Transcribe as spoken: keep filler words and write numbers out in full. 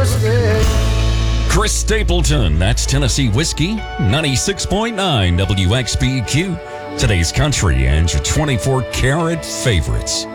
whiskey. Chris Stapleton, that's Tennessee Whiskey, ninety-six point nine W X B Q. Today's country and your twenty-four karat favorites.